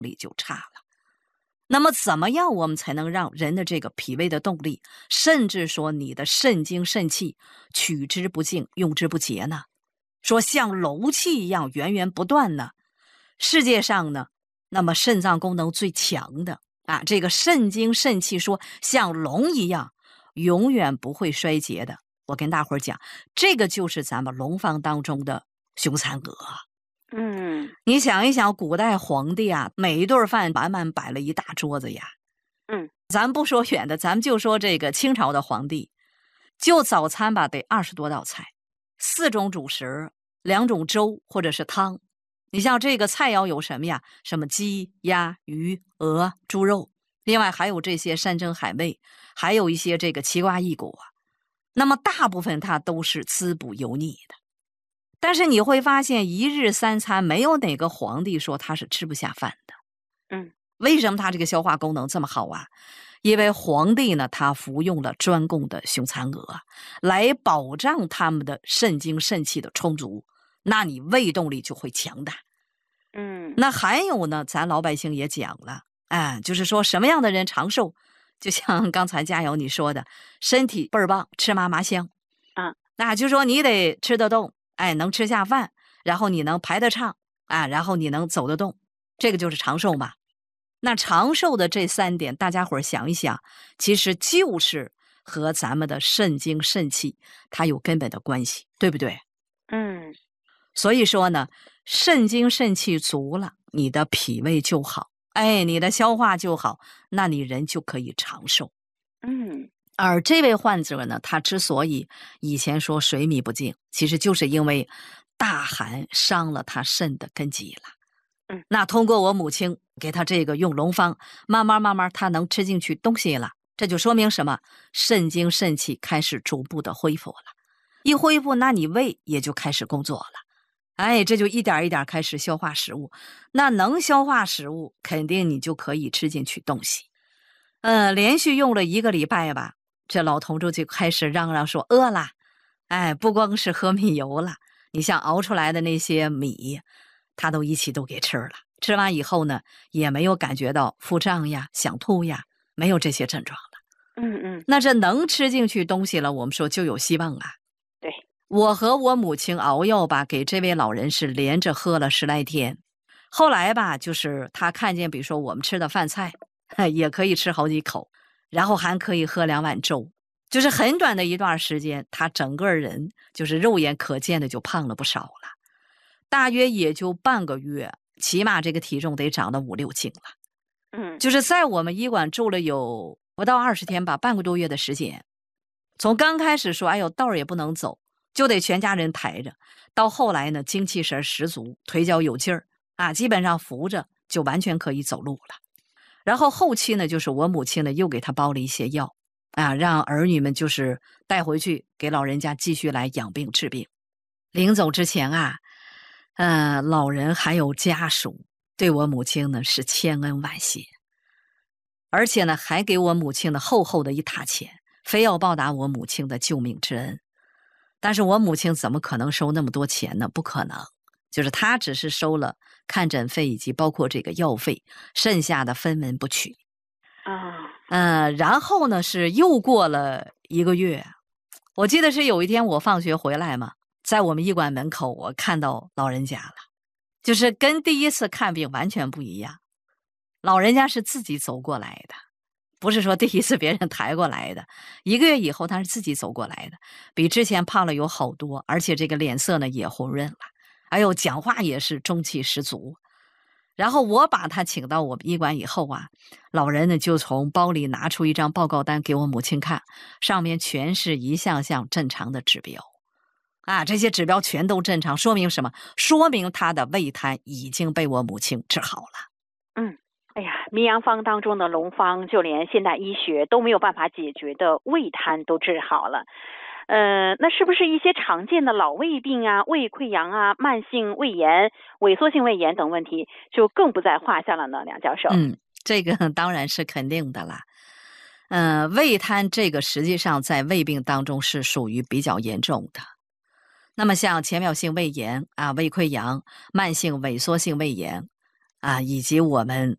力就差了。那么怎么样我们才能让人的这个脾胃的动力，甚至说你的肾精肾气取之不尽用之不竭呢？说像楼气一样源源不断呢？世界上呢，那么肾脏功能最强的这个肾精肾气说像龙一样永远不会衰竭的，我跟大伙儿讲，这个就是咱们龙方当中的凶残鹅。你想一想，古代皇帝每一顿饭满满摆了一大桌子呀。咱不说远的，咱们就说这个清朝的皇帝，就早餐吧得20多道菜，4种主食，2种粥或者是汤。你像这个菜肴有什么呀？什么鸡、鸭、鱼、鹅、猪肉，另外还有这些山珍海味，还有一些这个奇瓜异果。那么大部分它都是滋补油腻的。但是你会发现一日3餐没有哪个皇帝说他是吃不下饭的。为什么他这个消化功能这么好啊？因为皇帝呢，他服用了专供的凶残鹅，来保障他们的肾精肾气的充足，那你胃动力就会强大。那还有呢，咱老百姓也讲了，就是说什么样的人长寿，就像刚才佳瑶你说的，身体倍儿棒，吃嘛嘛香那就说你得吃得动，能吃下饭，然后你能排得畅然后你能走得动，这个就是长寿嘛。那长寿的这3点，大家伙儿想一想，其实就是和咱们的肾精肾气它有根本的关系，对不对？所以说呢，肾精肾气足了，你的脾胃就好，你的消化就好，那你人就可以长寿。而这位患者呢，他之所以以前说水米不进，其实就是因为大寒伤了他肾的根基了。那通过我母亲给他这个用龙方，慢慢他能吃进去东西了，这就说明什么？肾精肾气开始逐步的恢复了。一恢复，那你胃也就开始工作了。这就一点一点开始消化食物。那能消化食物，肯定你就可以吃进去东西。连续用了1个礼拜吧，这老同志就开始嚷嚷说饿了。不光是喝米油了，你像熬出来的那些米，他都一起都给吃了。吃完以后呢，也没有感觉到腹胀呀、想吐呀，没有这些症状了。那这能吃进去东西了，我们说就有希望啊。 对， 我和我母亲熬药吧，给这位老人是连着喝了10来天。后来吧，就是他看见比如说我们吃的饭菜也可以吃好几口，然后还可以喝2碗粥，就是很短的一段时间，他整个人就是肉眼可见的就胖了不少了。大约也就半个月，起码这个体重得长到5、6斤了。就是在我们医馆住了有不到20天吧，半个多月的时间。从刚开始说道儿也不能走，就得全家人抬着，到后来呢，精气神十足，腿脚有劲儿基本上扶着就完全可以走路了。然后后期呢，就是我母亲呢又给他包了一些药让儿女们就是带回去给老人家继续来养病治病。临走之前老人还有家属对我母亲呢是千恩万谢，而且呢还给我母亲的厚厚的一沓钱，非要报答我母亲的救命之恩。但是我母亲怎么可能收那么多钱呢？不可能，就是她只是收了看诊费以及包括这个药费，剩下的分文不取然后呢是又过了1个月，我记得是有一天我放学回来嘛，在我们医馆门口我看到老人家了，就是跟第一次看病完全不一样。老人家是自己走过来的，不是说第一次别人抬过来的。1个月以后他是自己走过来的，比之前胖了有好多，而且这个脸色呢也红润了，讲话也是中气十足。然后我把他请到我们医馆以后老人呢就从包里拿出一张报告单给我母亲看，上面全是一项项正常的指标这些指标全都正常，说明什么？说明他的胃瘫已经被我母亲治好了。 名洋方当中的龙方，就连现代医学都没有办法解决的胃瘫都治好了。那是不是一些常见的老胃病胃溃疡慢性胃炎、萎缩性胃炎等问题就更不在话下了呢？梁教授。 这个当然是肯定的啦。胃瘫这个实际上在胃病当中是属于比较严重的。那么像浅表性胃炎胃溃疡、慢性萎缩性胃炎以及我们